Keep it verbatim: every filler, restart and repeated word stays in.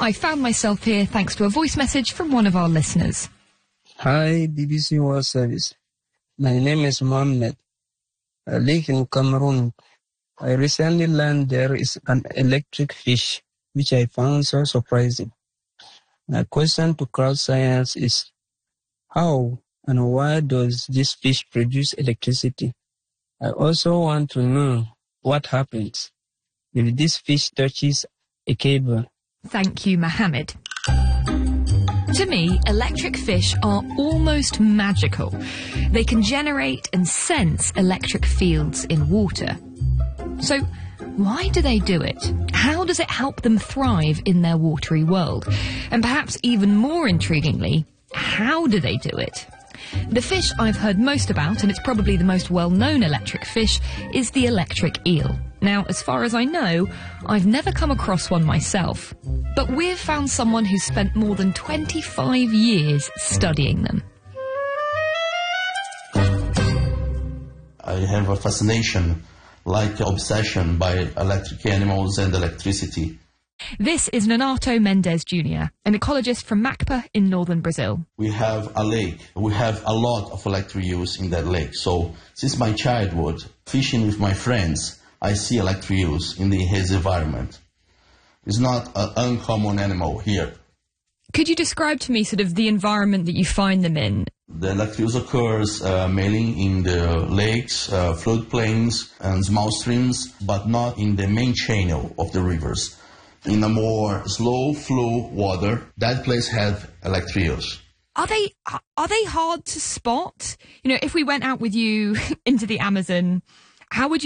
I found myself here thanks to a voice message from one of our listeners. Hi, B B C World Service. My name is Mohammed. I live in Cameroon. I recently learned there is an electric fish, which I found so surprising. My question to crowd science is, how and why does this fish produce electricity? I also want to know what happens if this fish touches a cable. Thank you, Mohammed. To me, electric fish are almost magical. They can generate and sense electric fields in water. So, why do they do it? How does it help them thrive in their watery world? And perhaps even more intriguingly, how do they do it? The fish I've heard most about, and it's probably the most well-known electric fish, is the electric eel. Now, as far as I know, I've never come across one myself. But we've found someone who's spent more than twenty-five years studying them. I have a fascination, like obsession, by electric animals and electricity. This is Nonato Mendes Junior, an ecologist from Macpa in northern Brazil. We have a lake. We have a lot of electric eels in that lake. So, since my childhood, fishing with my friends, I see electric eels in the, his environment. It's not an uncommon animal here. Could you describe to me sort of the environment that you find them in? The electric eels occurs uh, mainly in the lakes, uh, floodplains, and small streams, but not in the main channel of the rivers. In a more slow flow water, that place have electric eels. Are they are they hard to spot? You know, if we went out with you into the Amazon, how would you